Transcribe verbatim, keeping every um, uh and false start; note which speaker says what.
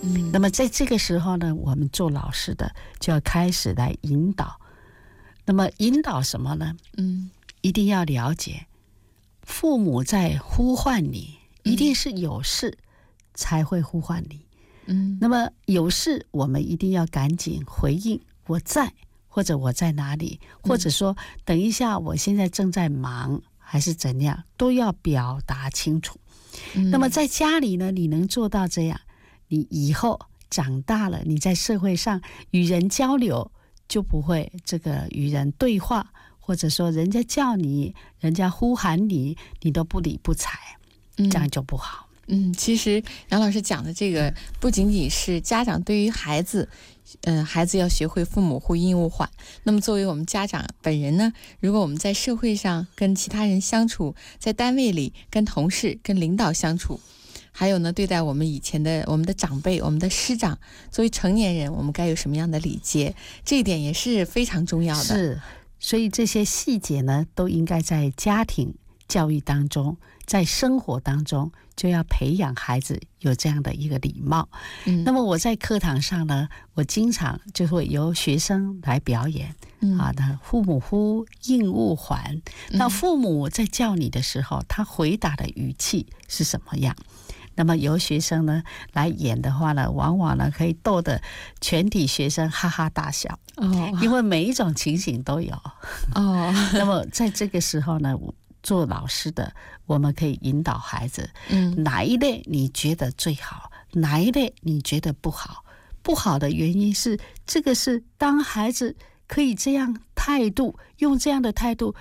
Speaker 1: 嗯，那么在这个时候呢，我们做老师的就要开始来引导。那么引导什么呢？嗯，一定要了解，父母在呼唤你，一定是有事才会呼唤你。嗯，那么有事我们一定要赶紧回应，我在，或者我在哪里，或者说等一下我现在正在忙还是怎样，都要表达清楚。嗯，那么在家里呢，你能做到这样，你以后长大了，你在社会上与人交流就不会这个与人对话，或者说人家叫你，人家呼喊你，你都不理不睬，这样就不好。
Speaker 2: 嗯，其实杨老师讲的这个不仅仅是家长对于孩子，嗯、呃，孩子要学会父母呼应勿缓。那么作为我们家长本人呢，如果我们在社会上跟其他人相处，在单位里跟同事、跟领导相处，还有呢，对待我们以前的我们的长辈、我们的师长，作为成年人，我们该有什么样的礼节？这一点也是非常重要的。
Speaker 1: 是，所以这些细节呢，都应该在家庭教育当中，在生活当中就要培养孩子有这样的一个礼貌。嗯，那么我在课堂上呢，我经常就会由学生来表演。嗯，啊，那父母呼应勿缓。那父母在叫你的时候，他回答的语气是什么样？那么由学生呢来演的话呢，往往呢可以逗得全体学生哈哈大笑。哦，因为每一种情形都有。哦，那么在这个时候呢，做老师的我们可以引导孩子，嗯，哪一类你觉得最好，哪一类你觉得不好。不好的原因是，这个是当孩子可以这样态度，用这样的态度